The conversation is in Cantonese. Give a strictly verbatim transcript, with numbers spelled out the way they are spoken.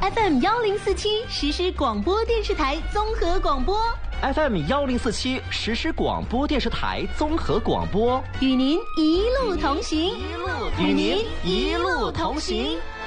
F M 幺零四七实时广播电视台综合广播 ，F M 幺零四七实时广播电视台综合广播， 与您一路同行， 与您一路同行。